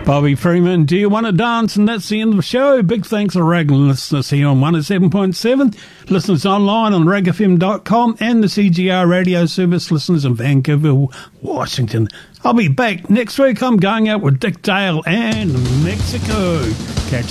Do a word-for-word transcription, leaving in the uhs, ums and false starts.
Bobby Freeman, Do You Want to Dance? And that's the end of the show. Big thanks to Raglan listeners here on one oh seven point seven, listeners online on rag f m dot com, and the C G R radio service listeners in Vancouver, Washington. I'll be back next week. I'm going out with Dick Dale and Mexico. Catch